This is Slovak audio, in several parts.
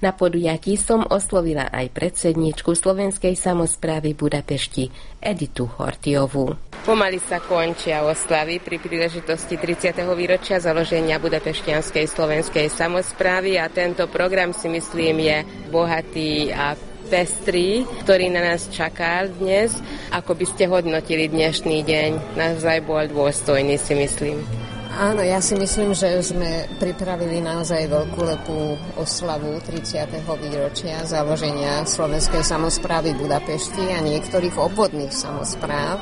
Na podujatí som oslovila aj predsedníčku Slovenskej samosprávy Budapešti Editu Horthyovú. Pomaly sa končia oslavy pri príležitosti 30. výročia založenia Budapešťanskej slovenskej samosprávy a tento program si myslím je bohatý a pestrý, ktorý na nás čaká dnes. Ako by ste hodnotili dnešný deň? Naozaj bol dôstojný, si myslím. Áno, ja si myslím, že sme pripravili naozaj veľkolepú oslavu 30. výročia založenia Slovenskej samosprávy Budapešti a niektorých obvodných samospráv.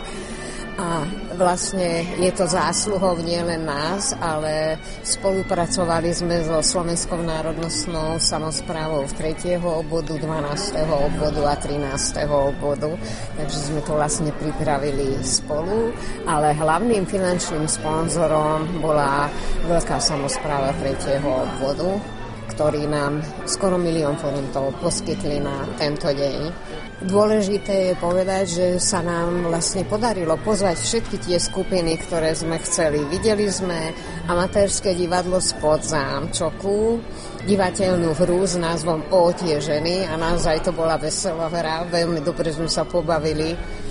A vlastne je to zásluhou nielen nás, ale spolupracovali sme so Slovenskou národnostnou samosprávou v 3. obvodu, 12. obvodu a 13. obvodu. Takže sme to vlastne pripravili spolu, ale hlavným finančným sponzorom bola Veľká samospráva 3. obvodu, ktorí nám skoro 1 000 000 forintov poskytli na tento deň. Dôležité je povedať, že sa nám vlastne podarilo pozvať všetky tie skupiny, ktoré sme chceli. Videli sme amatérske divadlo Spod zámčoku, divateľnú hru s názvom O tie ženy a naozaj to bola veselá hra, veľmi dobre sme sa pobavili.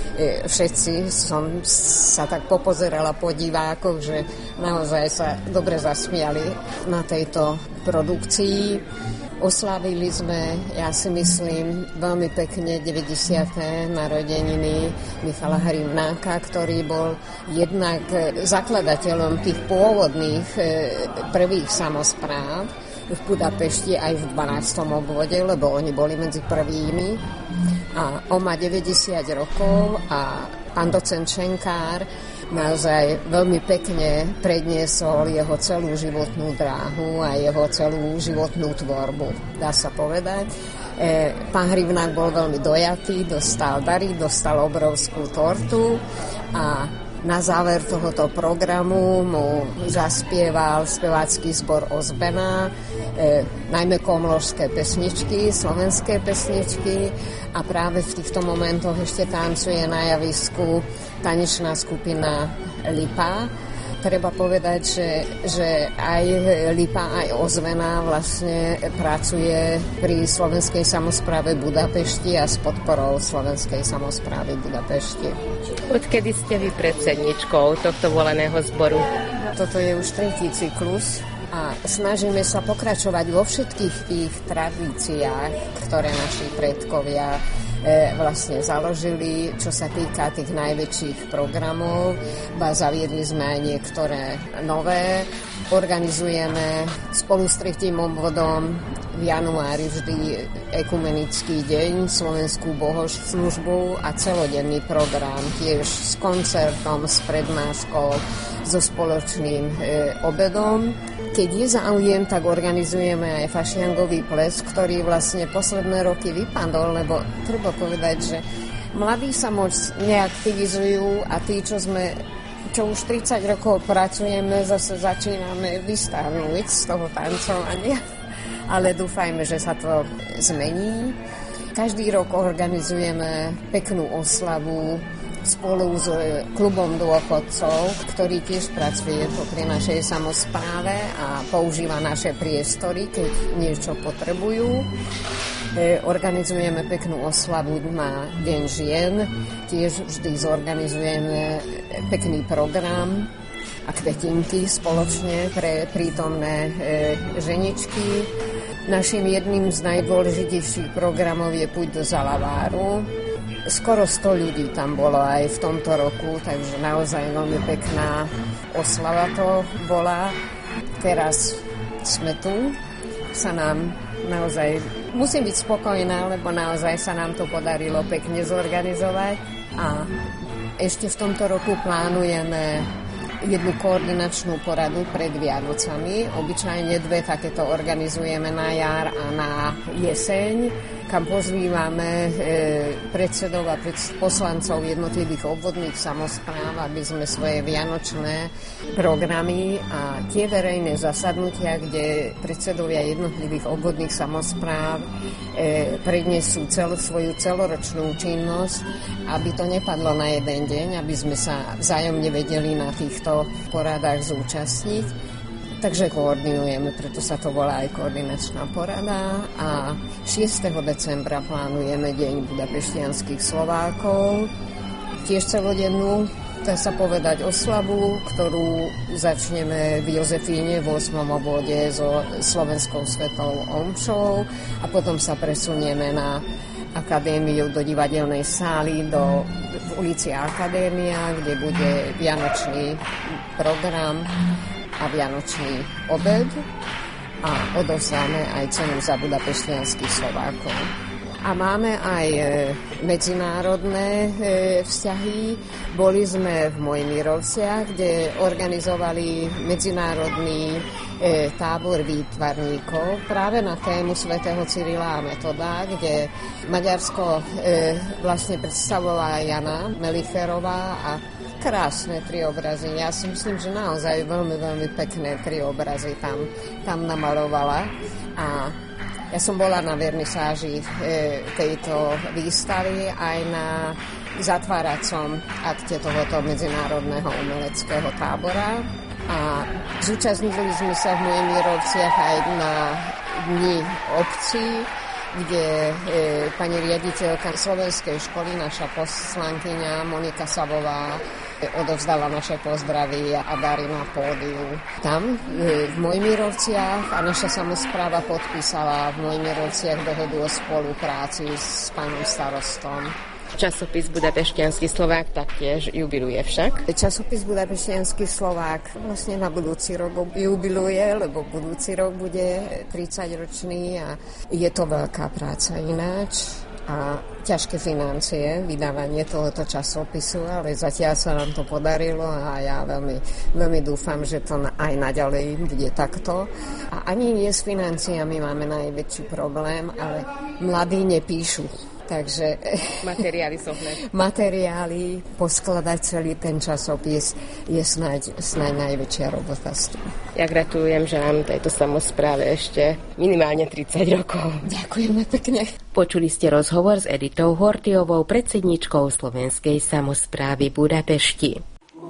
Všetci som sa tak popozerala po divákoch, že naozaj sa dobre zasmiali na tejto produkcii. Oslavili sme, ja si myslím, veľmi pekne 90. narodeniny Michala Hrivnáka, ktorý bol jednak zakladateľom tých pôvodných prvých samospráv v Budapešti aj v 12. obvode, lebo oni boli medzi prvými. A on má 90 rokov a pán docent Šenkár naozaj veľmi pekne predniesol jeho celú životnú dráhu a jeho celú životnú tvorbu, dá sa povedať. Pán Hrivnák bol veľmi dojatý, dostal dary, dostal obrovskú tortu a na záver tohoto programu mu zaspieval spevácky zbor Ozbena, najmä komlorské pesničky, slovenské pesničky a práve v týchto momentoch ešte tancuje na javisku tanečná skupina Lipa. Treba povedať, že aj Lipa, aj Ozvena vlastne pracuje pri Slovenskej samospráve Budapešti a s podporou Slovenskej samosprávy Budapešti. Odkedy ste vy predsedničkou tohto voleného zboru? Toto je už 3. cyklus a snažíme sa pokračovať vo všetkých tých tradíciách, ktoré naši predkovia vlastne založili, čo sa týka tých najväčších programov. Zaviedli sme aj niektoré nové. Organizujeme spolu s 3. obvodom v januári vždy ekumenický deň, slovenskú bohoslužbu a celodenný program, tiež s koncertom, s prednáškou, so spoločným obedom. Keď je záujem, tak organizujeme aj fašiangový ples, ktorý vlastne posledné roky vypadol, lebo treba povedať, že mladí sa moc neaktivizujú a tí, čo už 30 rokov pracujeme, zase začíname vystávnuť z toho tancovania, ale dúfajme, že sa to zmení. Každý rok organizujeme peknú oslavu spolu s klubom dôchodcov, ktorý tiež pracuje pri našej samospráve a používa naše priestory, keď niečo potrebujú. Organizujeme peknú oslavu na Deň žien, tiež vždy zorganizujeme pekný program a kvetinky spoločne pre prítomné ženičky. Našim jedným z najdôležitejších programov je Púť do Zalaváru. Skoro 100 ľudí tam bolo aj v tomto roku, takže naozaj veľmi pekná oslava to bola. Teraz sme tu, sa nám naozaj, musím byť spokojná, lebo naozaj sa nám to podarilo pekne zorganizovať a ešte v tomto roku plánujeme jednu koordinačnú poradu pred Vianocami. Obyčajne 2 takéto organizujeme na jar a na jeseň, kam pozývame predsedov a poslancov jednotlivých obvodných samospráv, aby sme svoje vianočné programy a tie verejné zasadnutia, kde predsedovia jednotlivých obvodných samospráv prednesú svoju celoročnú činnosť, aby to nepadlo na jeden deň, aby sme sa vzájomne vedeli na týchto poradách zúčastniť. Takže koordinujeme, preto sa to volá aj koordinačná porada a 6. decembra plánujeme Deň budapešťanských Slovákov, tiež celodennú, dá sa povedať, oslavu, ktorú začneme v Jozefíne v 8. obvode so Slovenskou svetou omšou a potom sa presunieme na akadémiu do divadelnej sály v ulici Akadémia, kde bude vianočný program a vianočný obed a odovzdáme aj cenu za budapešťanských Slovákov. A máme aj medzinárodné vzťahy. Boli sme v Mojmírovciach, kde organizovali medzinárodný tábor výtvarníkov práve na tému svätého Cyrila a Metoda, kde Maďarsko vlastne predstavovala Jana Melicherová a krásne triobrazy. Ja si myslím, že naozaj veľmi, veľmi pekné triobrazy tam namalovala. A ja som bola na vernisáži tejto výstavy aj na zatváracom akte tohoto medzinárodného umeleckého tábora. A zúčastnili sme sa v Mojmírovciach aj na Dni obcí, kde pani riaditeľka slovenskej školy, naša poslankyňa Monika Savová, odovzdala naše pozdravy a dary na pódiu. Tam v Mojmírovciach a naša samospráva podpísala v Mojmírovciach dohodu o spolupráci s pánom starostom. Časopis Budapešťanský Slovák taktiež jubiluje však. Časopis Budapešťanský Slovák vlastne na budúci rok jubiluje, lebo budúci rok bude 30-ročný a je to veľká práca ináč a ťažké financie, vydávanie tohoto časopisu, ale zatiaľ sa nám to podarilo a ja veľmi, veľmi dúfam, že to aj naďalej bude takto. A ani nie s financiami máme najväčší problém, ale mladí nepíšu. Takže materiály, poskladať celý ten časopis je snáď najväčšia robota s tým. Ja gratulujem, že nám tejto samospráve ešte minimálne 30 rokov. Ďakujeme pekne. Počuli ste rozhovor s Editou Horthyovou, predsedničkou Slovenskej samosprávy Budapešti.